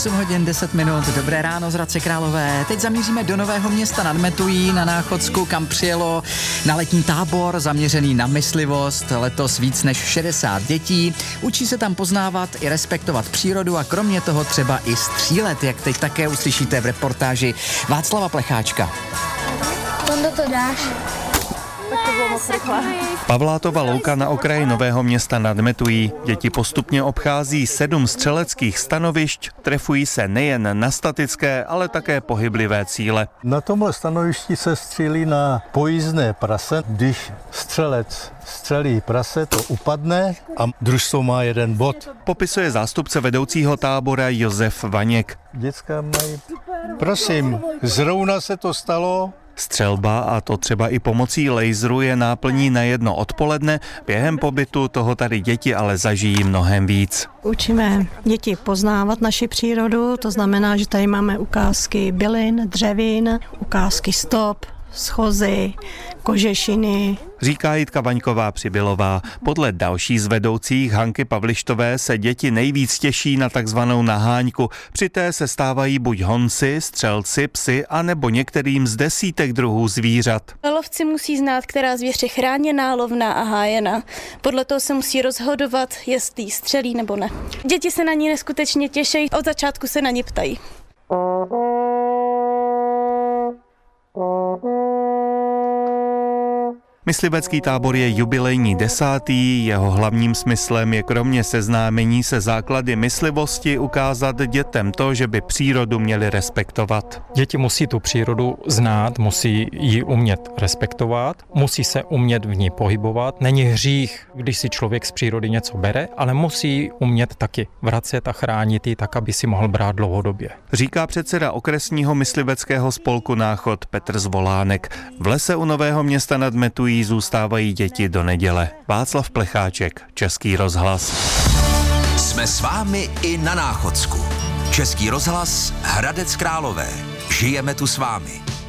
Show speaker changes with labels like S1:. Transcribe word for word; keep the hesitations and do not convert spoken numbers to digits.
S1: osm hodin deset minut, dobré ráno z Hradce Králové. Teď zamíříme do Nového Města nad Metují na Náchodsku, kam přijelo na letní tábor zaměřený na myslivost. Letos víc než šedesát dětí. Učí se tam poznávat i respektovat přírodu a kromě toho třeba i střílet, jak teď také uslyšíte v reportáži Václava Plecháčka.
S2: Kondo to dáš?
S3: Pavlátova louka na okraji Nového Města nad Metují. Děti postupně obchází sedm střeleckých stanovišť, trefují se nejen na statické, ale také pohyblivé cíle.
S4: Na tomhle stanovišti se střílí na pojízdné prase. Když střelec střelí prase, to upadne a družstvo má jeden bod.
S3: Popisuje zástupce vedoucího tábora Josef Vaněk.
S4: Děcka mají, prosím, zrovna se to stalo.
S3: Střelba, a to třeba i pomocí laseru, je náplní na jedno odpoledne. Během pobytu toho tady děti ale zažijí mnohem víc.
S5: Učíme děti poznávat naši přírodu, to znamená, že tady máme ukázky bylin, dřevin, ukázky stop, schozy, kožešiny.
S3: Říká Jitka Vaňková Přibylová. Podle další z vedoucích Hanky Pavlištové se děti nejvíc těší na takzvanou naháňku. Při té se stávají buď honci, střelci, psy, anebo některým z desítek druhů zvířat.
S6: Lovci musí znát, která zvěř je chráněná, lovná a hájená. Podle toho se musí rozhodovat, jestli střelí nebo ne. Děti se na ní neskutečně těší, od začátku se na ní ptají.
S3: Myslivecký tábor je jubilejní desátý, jeho hlavním smyslem je kromě seznámení se základy myslivosti ukázat dětem to, že by přírodu měli respektovat.
S7: Děti musí tu přírodu znát, musí ji umět respektovat, musí se umět v ní pohybovat. Není hřích, když si člověk z přírody něco bere, ale musí umět taky vracet a chránit ji tak, aby si mohl brát dlouhodobě.
S3: Říká předseda okresního mysliveckého spolku Náchod Petr Zvolánek. V lese u Nového Města nad Metují zůstávají děti do neděle. Václav Plecháček, Český rozhlas.
S8: Jsme s vámi i na Náchodsku. Český rozhlas, Hradec Králové. Žijeme tu s vámi.